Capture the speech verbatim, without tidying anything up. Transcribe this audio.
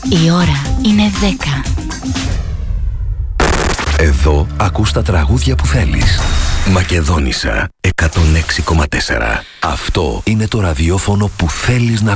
Η ώρα είναι δέκα. Εδώ ακούς τα τραγούδια που θέλεις. Μακεδόνισσα εκατόν έξι κόμμα τέσσερα. Αυτό είναι το ραδιόφωνο που θέλεις να